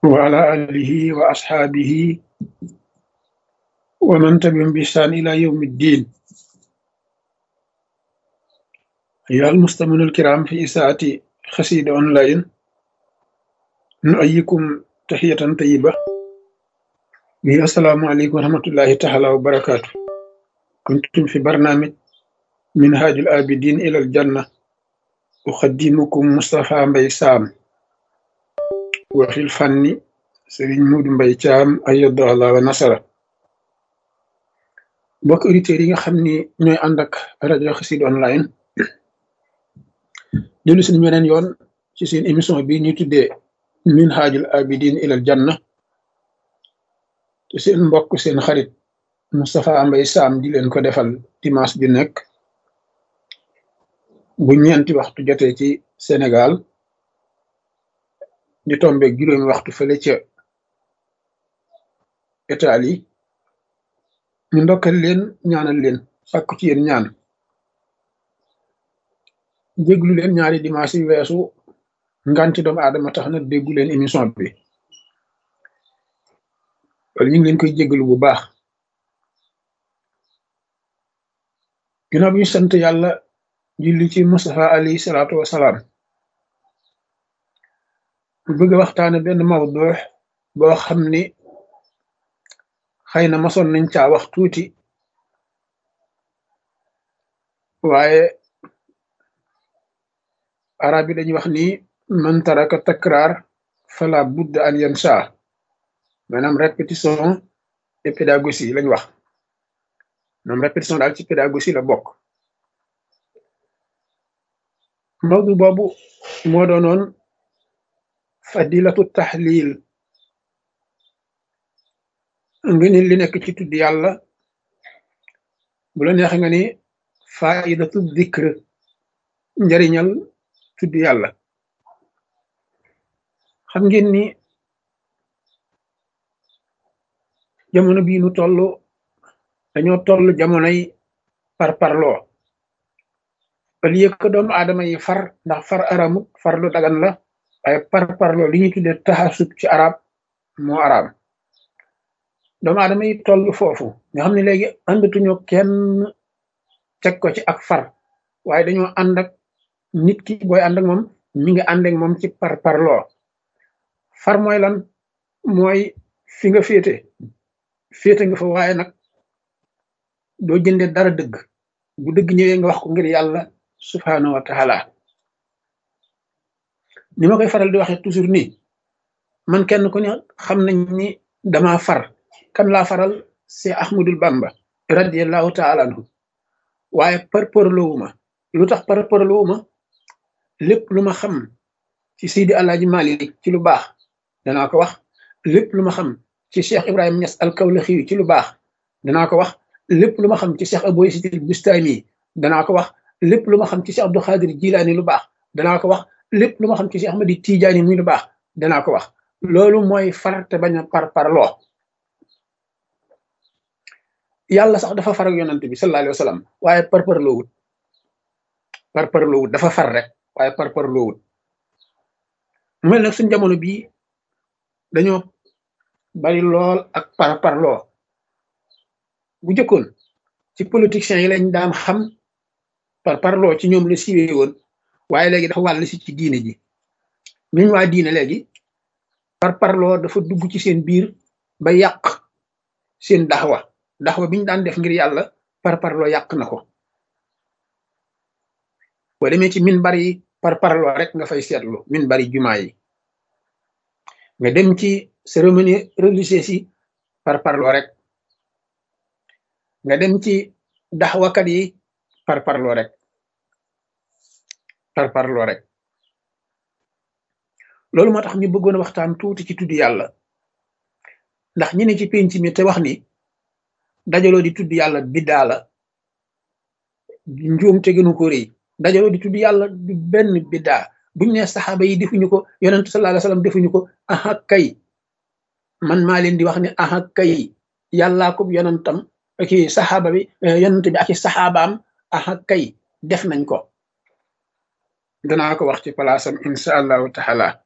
وعلى آله وأصحابه ومن تبعهم بإحسان إلى يوم الدين. أيها المستمعون الكرام في إساءة خسيد أونلاين، نؤيكم تحية طيبة. السلام عليكم ورحمة الله تعالى وبركاته. كنتم في برنامج منهاج الآبدين إلى الجنة، أقدمكم مصطفى مبي سام، وفي الفن سيرين مود مبي تام أيد الله ونصره. mbokk auditeurs yi nga xam ni ñooy ànd ak rajo Xassida online dellu suñu weneen yoon ci seen émission bi ñuy tuddee minhajul abidin ilal janna te seen mbokk seen xarit Moustapha Mbaye Sam di leen ko defal dimanche bi nekk bu ñeenti waxtu jotee ci Sénégal di tombeeg juróomi waxtu fële ca Italie. ñu ndokkal leen ñaanal leen sàkku ci yéen ñaan déglu leen ñaari dimanche yi weesu nganti doomu aadama tax na déggu leen émission bi wala ñu ngi leen koy jéggalu bu baax. ginnaaw bi ñu sant yàlla julli ci Mustafa alayhi salaatu wasalaam, bu bëgg a waxtaane benn mawdu boo xam ni xëy na masoon nañ caa wax tuuti, waaye arab yi dañuy wax ni man taraka takraar fala budda an yansa, maanaam répétition et pédagogie lañ wax. maanaam répétition daal ci pédagogie la bokk. mawdu boobu moo doonoon fadilatu tahlil, nga ni li nekk ci tudd yàlla. bu la neex nga ni faidatu dhikr, njariñal tudd yàlla. xam ngeen ni jamono bii nu toll dañoo toll jamonoy parparloo. au lieu que doomu aadama yi far, ndax far aramut, far lu dagan la, waaye parparloo li ñuy tuddee taxasub ci arab moo araam. doomu aadama yi toll foofu nga xam ne léegi àndatuñu kenn teg ko ci ak far, waaye dañoo ànd ak nit ki. booy ànd ak moom mi ngi ànd ak moom ci parparloo. far mooy lan? mooy fi nga féete nga fa, waaye nag doo jënde dara dëgg. bu dëgg ñëwee nga wax ko ngir yàlla subhanahu wa taala. ni ma koy faral di waxee toujours nii, man kenn ku ne xam nañ ni dama far. kan laa faral? c'est Ahmadul Bamba radiyallahu taala anhu. waaye parparloowuma. lu tax parparloowuma? lépp lu ma xam ci Seydi Alaaji Malik ci lu baax danaa ko wax. lépp lu ma xam ci Cheikh Ibrahima Niass al-Kawlaxi ci lu baax danaa ko wax. lépp lu ma xam ci Cheikh Abou Yazid al-Bustami danaa ko wax. lépp lu ma xam ci Cheikh Abdou Khadir Jilaani lu baax danaa ko wax. lépp lu ma xam ci Cheikh Ahmadi Tijaani mi lu baax danaa ko wax. loolu mooy far te bañ a parparloo. yàlla sax dafa far ak yonante bi sallallahu alayhi wa sallam, waaye parparloowut dafa far rek waaye parparloowut. mel nag suñ jamono bii dañoo bari lool ak parparloo. bu jëkkoon ci politiciens yi lañ daan xam parparloo, ci ñoom la siiwee woon, waaye léegi dafa wàll si ci diine ji. ñuñ waa diine léegi parparloo dafa dugg ci seen biir ba yàq seen daxwa biñ daan def ngir yàlla, parparloo yàq na ko. boo demee ci minbar yi parparloo rek nga fay seetlu. minbar yi jumaa yi nga dem ci cérémonie religieuse yi parparloo rek. nga dem ci daxwakat yi parparloo rek. loolu moo tax ñu bëggoon a waxtaan tuuti ci tudd yàlla, ndax ñi ne ci penc mi te wax ni dajaloo di tudd yàlla biddaa la, njuum te gënu ko rëy. dajaloo di tudd yàlla du benn biddaa. buñ ne saxaaba yi defuñu ko, yonent sallallahu alayhi wasallam defuñu ko, aha kay, man maa leen di wax ne aha kay, yàllaa ko yonentam ak saxaaba bi, yonent bi ak saxaabaam aha kay def nañ ko. danaa ko wax ci palaasam insha allahu taala.